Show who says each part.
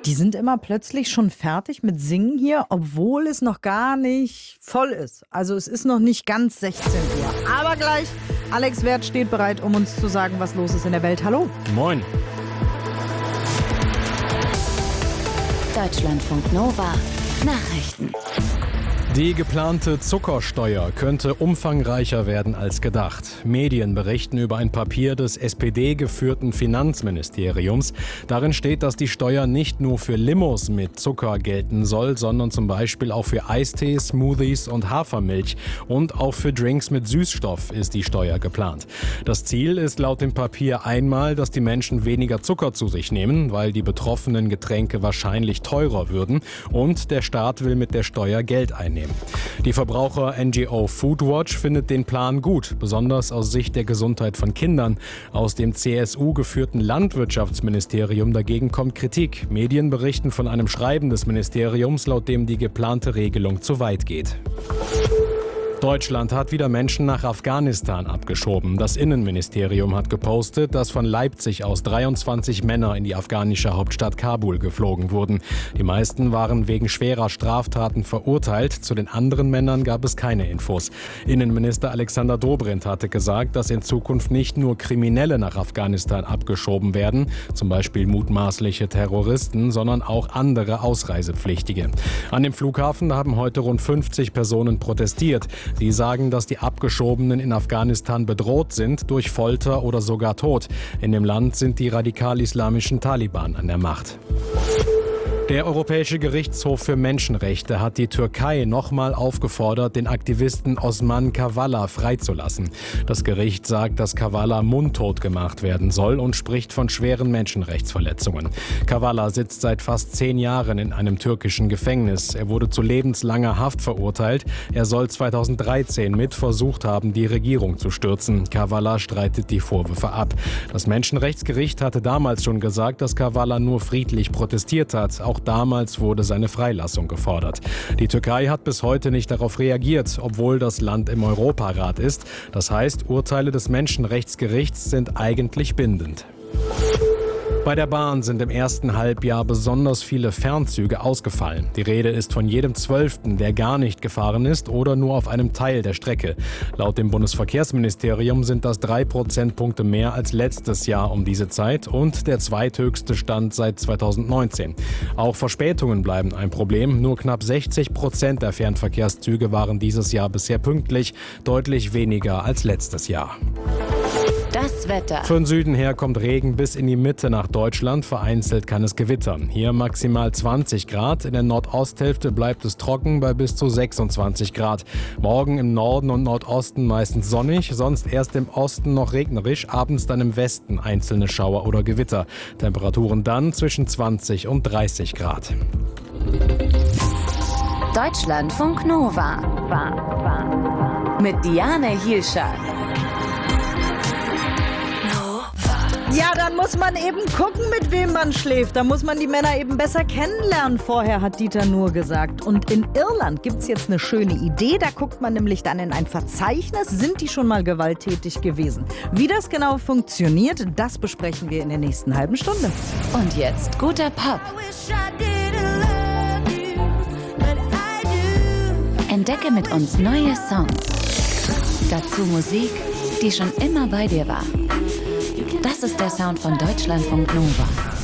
Speaker 1: Die sind immer plötzlich schon fertig mit Singen hier, obwohl es noch gar nicht voll ist. Also es ist noch nicht ganz 16 Uhr. Aber gleich, Alex Werth steht bereit, um uns zu sagen, was los ist in der Welt. Hallo.
Speaker 2: Moin.
Speaker 3: Deutschlandfunk Nova Nachrichten.
Speaker 2: Die geplante Zuckersteuer könnte umfangreicher werden als gedacht. Medien berichten über ein Papier des SPD-geführten Finanzministeriums. Darin steht, dass die Steuer nicht nur für Limos mit Zucker gelten soll, sondern zum Beispiel auch für Eistee, Smoothies und Hafermilch. Und auch für Drinks mit Süßstoff ist die Steuer geplant. Das Ziel ist laut dem Papier einmal, dass die Menschen weniger Zucker zu sich nehmen, weil die betroffenen Getränke wahrscheinlich teurer würden. Und der Staat will mit der Steuer Geld einnehmen. Die Verbraucher-NGO Foodwatch findet den Plan gut, besonders aus Sicht der Gesundheit von Kindern. Aus dem CSU-geführten Landwirtschaftsministerium dagegen kommt Kritik. Medien berichten von einem Schreiben des Ministeriums, laut dem die geplante Regelung zu weit geht. Deutschland hat wieder Menschen nach Afghanistan abgeschoben. Das Innenministerium hat gepostet, dass von Leipzig aus 23 Männer in die afghanische Hauptstadt Kabul geflogen wurden. Die meisten waren wegen schwerer Straftaten verurteilt. Zu den anderen Männern gab es keine Infos. Innenminister Alexander Dobrindt hatte gesagt, dass in Zukunft nicht nur Kriminelle nach Afghanistan abgeschoben werden, zum Beispiel mutmaßliche Terroristen, sondern auch andere Ausreisepflichtige. An dem Flughafen haben heute rund 50 Personen protestiert. Sie sagen, dass die Abgeschobenen in Afghanistan bedroht sind durch Folter oder sogar Tod. In dem Land sind die radikal-islamischen Taliban an der Macht. Der Europäische Gerichtshof für Menschenrechte hat die Türkei nochmal aufgefordert, den Aktivisten Osman Kavala freizulassen. Das Gericht sagt, dass Kavala mundtot gemacht werden soll und spricht von schweren Menschenrechtsverletzungen. Kavala sitzt seit fast 10 Jahren in einem türkischen Gefängnis. Er wurde zu lebenslanger Haft verurteilt. Er soll 2013 mit versucht haben, die Regierung zu stürzen. Kavala streitet die Vorwürfe ab. Das Menschenrechtsgericht hatte damals schon gesagt, dass Kavala nur friedlich protestiert hat. Auch damals wurde seine Freilassung gefordert. Die Türkei hat bis heute nicht darauf reagiert, obwohl das Land im Europarat ist. Das heißt, Urteile des Menschenrechtsgerichts sind eigentlich bindend. Bei der Bahn sind im ersten Halbjahr besonders viele Fernzüge ausgefallen. Die Rede ist von jedem 12., der gar nicht gefahren ist oder nur auf einem Teil der Strecke. Laut dem Bundesverkehrsministerium sind das 3 Prozentpunkte mehr als letztes Jahr um diese Zeit und der zweithöchste Stand seit 2019. Auch Verspätungen bleiben ein Problem. Nur knapp 60% der Fernverkehrszüge waren dieses Jahr bisher pünktlich, deutlich weniger als letztes Jahr.
Speaker 3: Das Wetter.
Speaker 2: Für den Süden her kommt Regen bis in die Mitte nach Deutschland. Vereinzelt kann es gewittern. Hier maximal 20 Grad. In der Nordosthälfte bleibt es trocken bei bis zu 26 Grad. Morgen im Norden und Nordosten meistens sonnig, sonst erst im Osten noch regnerisch, abends dann im Westen einzelne Schauer oder Gewitter. Temperaturen dann zwischen 20 und 30 Grad.
Speaker 3: Deutschlandfunk Nova. Mit Diane Hielscher.
Speaker 1: Ja, dann muss man eben gucken, mit wem man schläft. Da muss man die Männer eben besser kennenlernen. Vorher hat Dieter Nuhr gesagt. Und in Irland gibt es jetzt eine schöne Idee. Da guckt man nämlich dann in ein Verzeichnis. Sind die schon mal gewalttätig gewesen? Wie das genau funktioniert, das besprechen wir in der nächsten halben Stunde.
Speaker 3: Und jetzt guter Pop. Entdecke mit uns neue Songs. Dazu Musik, die schon immer bei dir war. Das ist der Sound von Deutschlandfunk Nova.